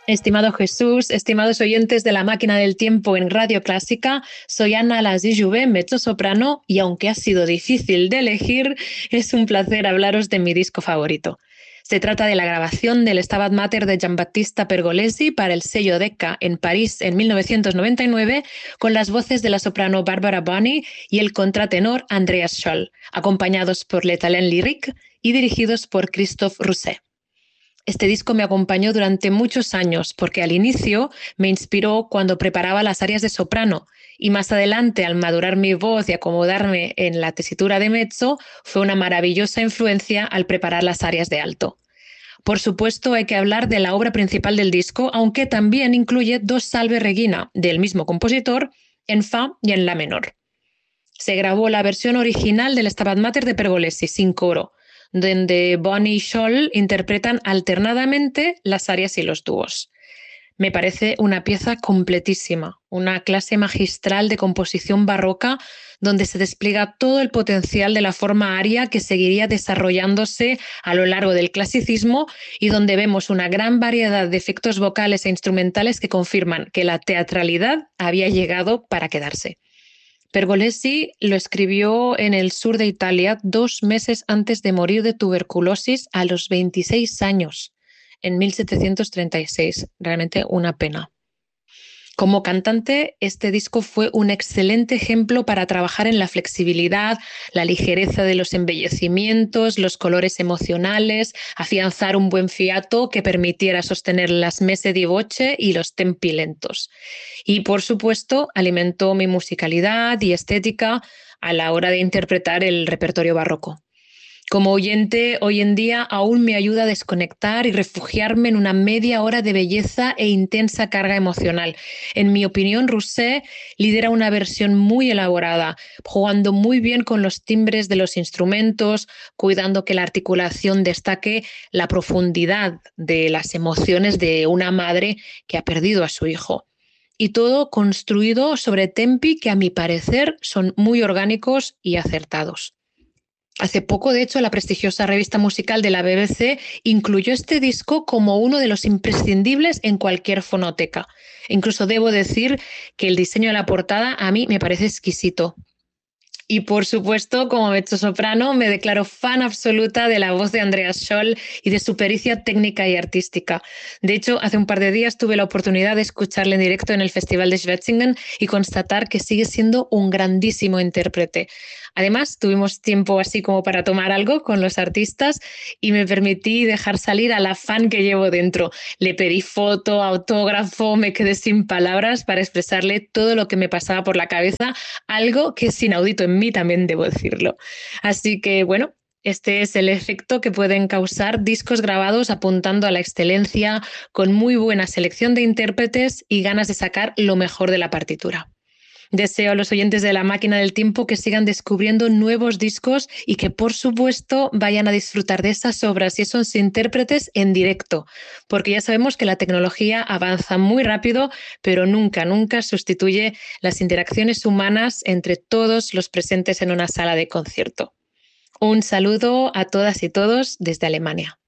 Estimado Jesús, estimados oyentes de La Máquina del Tiempo en Radio Clásica, soy Ana Lasí-Jouvet, mezzosoprano, y aunque ha sido difícil de elegir, es un placer hablaros de mi disco favorito. Se trata de la grabación del Stabat Mater de Giambattista Pergolesi para el sello Decca en París en 1999, con las voces de la soprano Barbara Bonney y el contratenor Andreas Scholl, acompañados por Le Talent Lyrique y dirigidos por Christophe Rousset. Este disco me acompañó durante muchos años porque al inicio me inspiró cuando preparaba las arias de soprano y más adelante, al madurar mi voz y acomodarme en la tesitura de mezzo, fue una maravillosa influencia al preparar las arias de alto. Por supuesto, hay que hablar de la obra principal del disco, aunque también incluye dos Salve Regina del mismo compositor en fa y en la menor. Se grabó la versión original del Stabat Mater de Pergolesi, sin coro, donde Bonney y Scholl interpretan alternadamente las arias y los dúos. Me parece una pieza completísima, una clase magistral de composición barroca donde se despliega todo el potencial de la forma aria que seguiría desarrollándose a lo largo del clasicismo y donde vemos una gran variedad de efectos vocales e instrumentales que confirman que la teatralidad había llegado para quedarse. Pergolesi lo escribió en el sur de Italia 2 meses antes de morir de tuberculosis a los 26 años, en 1736. Realmente una pena. Como cantante, este disco fue un excelente ejemplo para trabajar en la flexibilidad, la ligereza de los embellecimientos, los colores emocionales, afianzar un buen fiato que permitiera sostener las messe di voce y los tempi lentos. Y, por supuesto, alimentó mi musicalidad y estética a la hora de interpretar el repertorio barroco. Como oyente, hoy en día aún me ayuda a desconectar y refugiarme en una media hora de belleza e intensa carga emocional. En mi opinión, Rousset lidera una versión muy elaborada, jugando muy bien con los timbres de los instrumentos, cuidando que la articulación destaque la profundidad de las emociones de una madre que ha perdido a su hijo. Y todo construido sobre tempi que, a mi parecer, son muy orgánicos y acertados. Hace poco, de hecho, la prestigiosa revista musical de la BBC incluyó este disco como uno de los imprescindibles en cualquier fonoteca. Incluso debo decir que el diseño de la portada a mí me parece exquisito. Y por supuesto, como mezzosoprano, me declaro fan absoluta de la voz de Andreas Scholl y de su pericia técnica y artística. De hecho, hace un par de días tuve la oportunidad de escucharle en directo en el Festival de Schwetzingen y constatar que sigue siendo un grandísimo intérprete. Además, tuvimos tiempo así como para tomar algo con los artistas y me permití dejar salir a la fan que llevo dentro. Le pedí foto, autógrafo, me quedé sin palabras para expresarle todo lo que me pasaba por la cabeza, algo que es inaudito en mí, también debo decirlo. Así que, bueno, este es el efecto que pueden causar discos grabados apuntando a la excelencia, con muy buena selección de intérpretes y ganas de sacar lo mejor de la partitura. Deseo a los oyentes de La Máquina del Tiempo que sigan descubriendo nuevos discos y que, por supuesto, vayan a disfrutar de esas obras y esos intérpretes en directo, porque ya sabemos que la tecnología avanza muy rápido, pero nunca, nunca sustituye las interacciones humanas entre todos los presentes en una sala de concierto. Un saludo a todas y todos desde Alemania.